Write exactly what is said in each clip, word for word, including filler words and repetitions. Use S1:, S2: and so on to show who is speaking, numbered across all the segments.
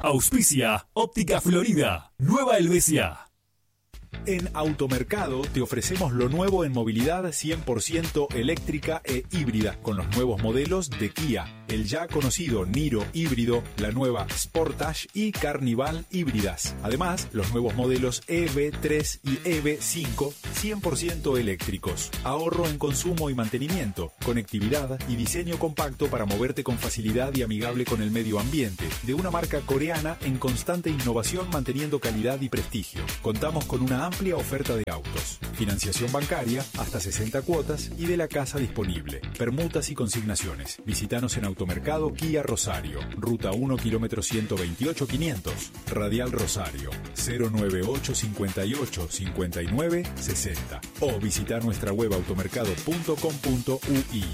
S1: Auspicia Óptica Florida, Nueva Helvecia.
S2: En Automercado te ofrecemos lo nuevo en movilidad cien por ciento eléctrica e híbrida con los nuevos modelos de Kia, el ya conocido Niro híbrido, la nueva Sportage y Carnival híbridas. Además, los nuevos modelos E V tres y E V cinco cien por ciento eléctricos. Ahorro en consumo y mantenimiento, conectividad y diseño compacto para moverte con facilidad y amigable con el medio ambiente. De una marca coreana en constante innovación manteniendo calidad y prestigio. Contamos con una amplia oferta de autos, financiación bancaria hasta sesenta cuotas y de la casa disponible, permutas y consignaciones. Visítanos en Automercado Kia Rosario, Ruta uno, kilómetro ciento veintiocho quinientos, Radial Rosario, cero nueve ocho cincuenta y ocho cincuenta y nueve sesenta o visita nuestra web automercado punto com punto u i.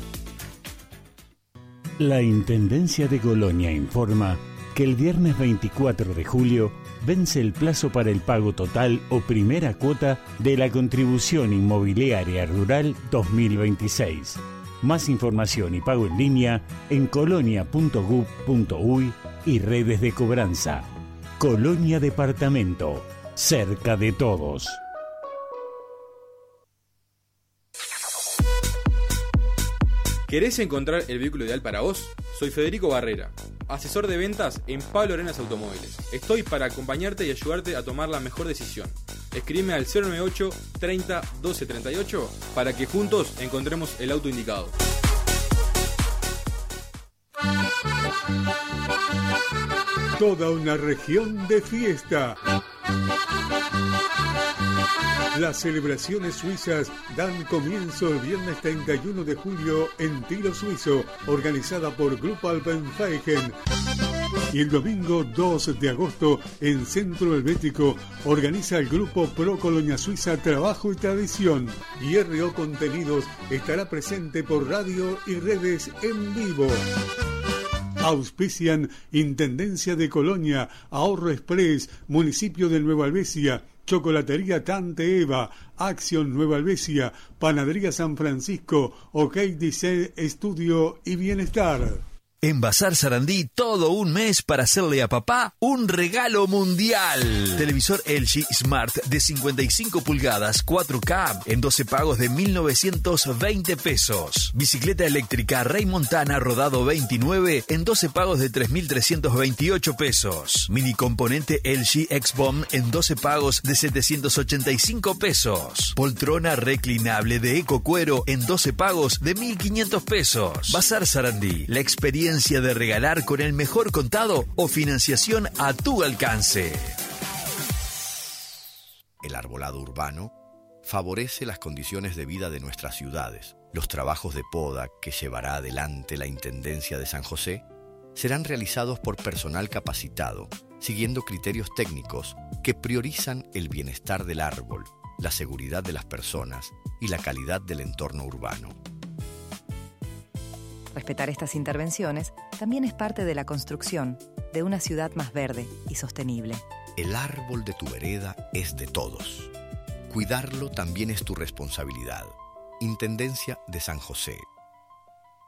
S3: La Intendencia de Colonia informa que el viernes veinticuatro de julio vence el plazo para el pago total o primera cuota de la Contribución Inmobiliaria Rural dos mil veintiséis. Más información y pago en línea en colonia punto gov punto uy y redes de cobranza. Colonia Departamento, cerca de todos.
S4: ¿Querés encontrar el vehículo ideal para vos? Soy Federico Barrera, asesor de ventas en Pablo Arenas Automóviles. Estoy para acompañarte y ayudarte a tomar la mejor decisión. Escríbeme al cero nueve ocho treinta doce treinta y ocho para que juntos encontremos el auto indicado.
S5: Toda una región de fiesta. Las celebraciones suizas dan comienzo el viernes treinta y uno de julio en Tiro Suizo, organizada por Grupo Alpenfeigen. Y el domingo dos de agosto en Centro Helvético organiza el Grupo Pro Colonia Suiza Trabajo y Tradición. Y R O Contenidos estará presente por radio y redes en vivo. Auspician Intendencia de Colonia, Ahorro Express, Municipio de Nueva Helvecia, Chocolatería Tante Eva, Acción Nueva Helvecia, Panadería San Francisco, OK Design Estudio y Bienestar.
S6: En Bazar Sarandí, todo un mes para hacerle a papá un regalo mundial. Televisor L G Smart de cincuenta y cinco pulgadas cuatro K en doce pagos de mil novecientos veinte pesos. Bicicleta eléctrica Rey Montana rodado veintinueve en doce pagos de tres mil trescientos veintiocho pesos. Mini componente L G X-Bomb en doce pagos de setecientos ochenta y cinco pesos. Poltrona reclinable de Eco Cuero en doce pagos de mil quinientos pesos. Bazar Sarandí, la experiencia de regalar con el mejor contado o financiación a tu alcance.
S7: El arbolado urbano favorece las condiciones de vida de nuestras ciudades. Los trabajos de poda que llevará adelante la Intendencia de San José serán realizados por personal capacitado, siguiendo criterios técnicos que priorizan el bienestar del árbol, la seguridad de las personas y la calidad del entorno urbano.
S8: Respetar estas intervenciones también es parte de la construcción de una ciudad más verde y sostenible.
S7: El árbol de tu vereda es de todos. Cuidarlo también es tu responsabilidad. Intendencia de San José.